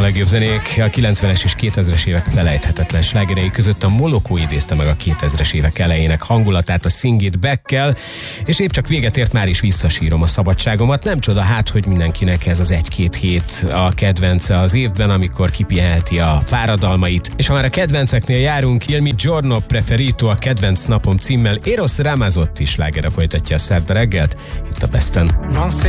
legjobb zenék a 90-es és 2000-es évek felejthetetlen slágerei között a Molokó idézte meg a 2000-es évek elejének hangulatát a Sing It Back-kel, és épp csak véget ért, már is visszasírom a szabadságomat. Nem csoda hát, hogy mindenkinek ez az 1-2 hét a kedvence az évben, amikor kipihenheti a fáradalmait. És ha már a kedvenceknél járunk, Il mi giorno preferito a kedvenc napom címmel Eros Ramazzotti slágere folytatja a szerda reggelt itt a Besten.